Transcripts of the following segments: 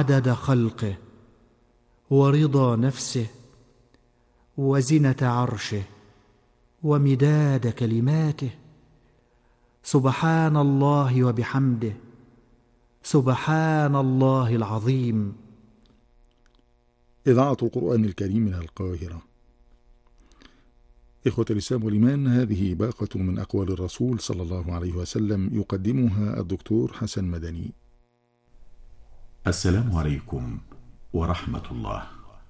عدد خلقه ورضا نفسه وزنة عرشه ومداد كلماته. سبحان الله وبحمده، سبحان الله العظيم. إذاعة القرآن الكريم من القاهرة. إخوة الإسلام والإيمان، هذه باقة من أقوال الرسول صلى الله عليه وسلم يقدمها الدكتور حسن مدني. السلام عليكم ورحمة الله.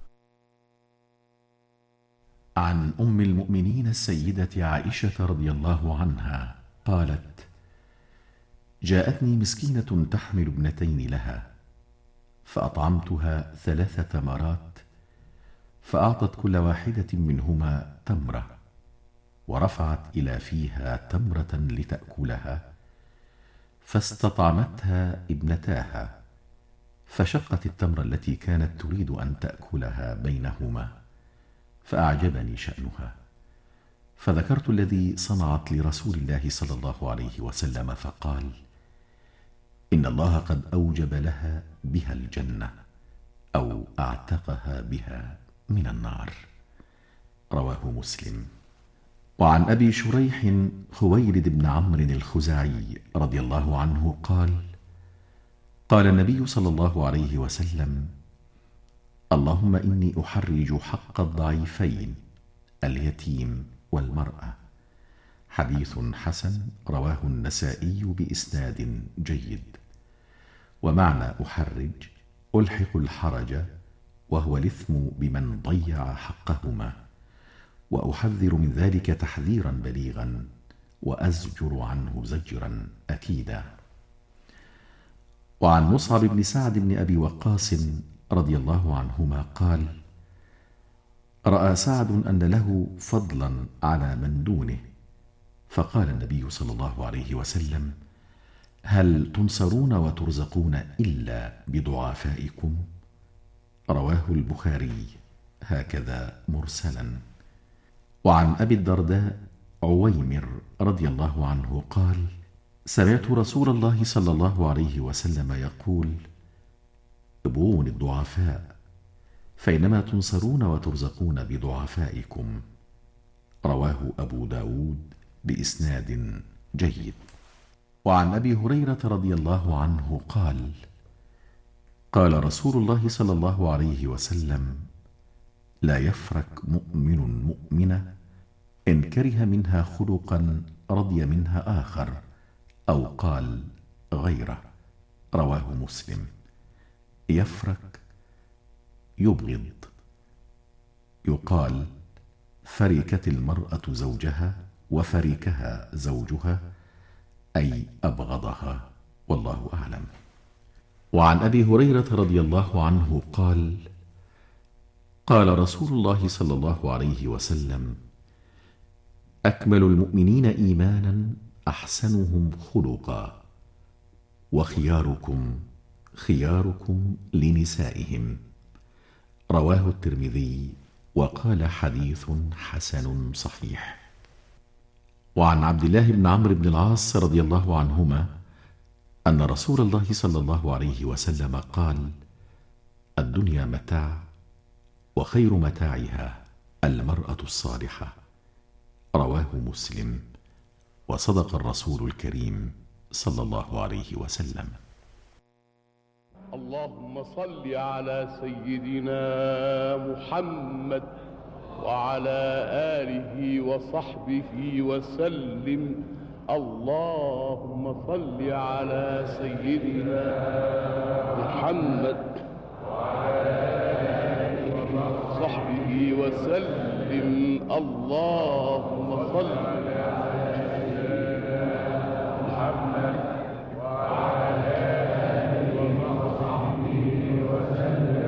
عن أم المؤمنين السيدة عائشة رضي الله عنها قالت: جاءتني مسكينة تحمل ابنتين لها، فأطعمتها 3 تمرات، فأعطت كل واحدة منهما تمرة، ورفعت إلى فيها تمرة لتأكلها، فاستطعمتها ابنتاها، فشقت التمرة التي كانت تريد أن تأكلها بينهما، فأعجبني شأنها، فذكرت الذي صنعت لرسول الله صلى الله عليه وسلم، فقال: إن الله قد أوجب لها بها الجنة، أو أعتقها بها من النار. رواه مسلم. وعن أبي شريح خويلد بن عمرو الخزاعي رضي الله عنه قال: قال النبي صلى الله عليه وسلم: اللهم إني أحرج حق الضعيفين، اليتيم والمرأة. حديث حسن رواه النسائي بإسناد جيد. ومعنى أحرج: ألحق الحرج، وهو الإثم بمن ضيع حقهما، وأحذر من ذلك تحذيرا بليغا، وأزجر عنه زجرا أكيدا. وعن مصعب بن سعد بن أبي وقاص رضي الله عنهما قال: رأى سعد أن له فضلا على من دونه، فقال النبي صلى الله عليه وسلم: هل تنصرون وترزقون إلا بضعفائكم؟ رواه البخاري هكذا مرسلا. وعن أبي الدرداء عويمر رضي الله عنه قال: سمعت رسول الله صلى الله عليه وسلم يقول: ابغوني الضعفاء، فإنما تنصرون وترزقون بضعفائكم. رواه أبو داود بإسناد جيد. وعن أبي هريرة رضي الله عنه قال: قال رسول الله صلى الله عليه وسلم: لا يفرك مؤمن مؤمنة إن كره منها خلقا رضي منها آخر، أو قال غيره. رواه مسلم. يفرك يبغض. يقال: فركت المرأة زوجها وفركها زوجها، أي أبغضها، والله أعلم. وعن أبي هريرة رضي الله عنه قال: قال رسول الله صلى الله عليه وسلم: أكمل المؤمنين إيمانا أحسنهم خلقا، وخياركم خياركم لنسائهم. رواه الترمذي، وقال حديث حسن صحيح. وعن عبد الله بن عمرو بن العاص رضي الله عنهما أن رسول الله صلى الله عليه وسلم قال: الدنيا متاع، وخير متاعها المرأة الصالحة. رواه مسلم. وصدق الرسول الكريم صلى الله عليه وسلم. اللهم صل على سيدنا محمد وعلى آله وصحبه وسلم. اللهم صل على سيدنا محمد وعلى آله وصحبه وسلم. اللهم صل على سيدنا محمد وعلى آله وصحبه وسلم.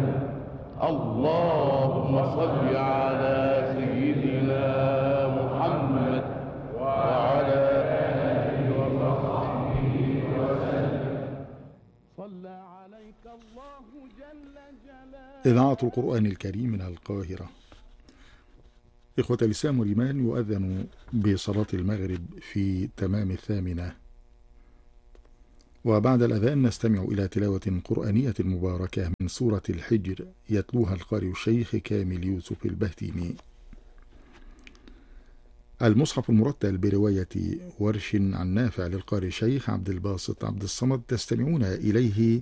اللهم صل على سيدنا محمد وعلى آله وصحبه وسلم. صلى عليك الله جل جلاله. إذاعة القرآن الكريم من القاهرة. إخوة الإسلام والإيمان، يؤذن بصلاة المغرب في تمام 8، وبعد الأذان نستمع إلى تلاوة قرآنية مباركة من سورة الحجر يتلوها القارئ الشيخ كامل يوسف البهتيمي. المصحف المرتل برواية ورش عن نافع للقارئ الشيخ عبد الباسط عبد الصمد تستمعون إليه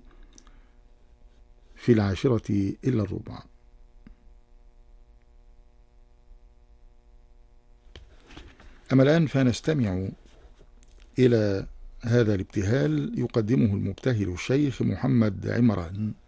في 10:10. أما الآن فنستمع إلى هذا الابتهال يقدمه المبتهل الشيخ محمد عمران.